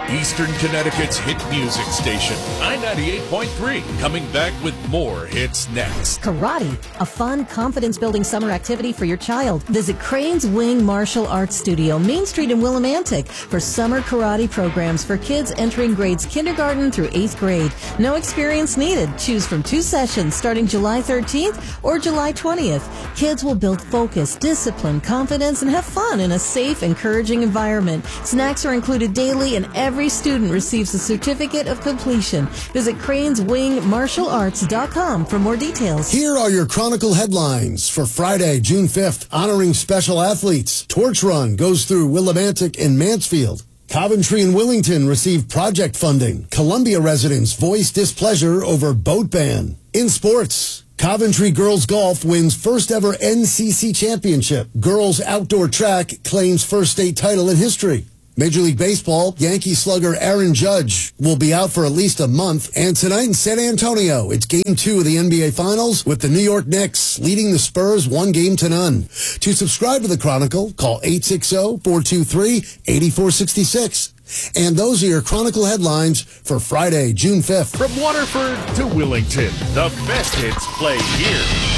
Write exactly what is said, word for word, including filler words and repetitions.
Eastern Connecticut's hit music station, I ninety-eight point three, coming back with more hits next. Karate, a fun, confidence-building summer activity for your child. Visit Crane's Wing Martial Arts Studio, Main Street in Willimantic, for summer karate programs for kids entering grades kindergarten through eighth grade. No experience needed. Choose from two sessions starting July thirteenth or July twentieth. Kids will build focus, discipline, confidence, and have fun in a safe, encouraging environment. Snacks are included daily, and every student receives a certificate of completion. Visit cranes wing martial arts dot com for more details. Here are your Chronicle headlines for Friday, June fifth, honoring special athletes. Torch Run goes through Willimantic and Mansfield. Coventry and Willington receive project funding. Columbia residents voice displeasure over boat ban. In sports, Coventry Girls Golf wins first ever N C C championship. Girls Outdoor Track claims first state title in history. Major League Baseball, Yankee slugger Aaron Judge will be out for at least a month. And tonight in San Antonio, it's game two of the N B A Finals with the New York Knicks leading the Spurs one game to none. To subscribe to the Chronicle, call eight six zero, four two three, eight four six six. And those are your Chronicle headlines for Friday, June fifth. From Waterford to Willington, the best hits play here.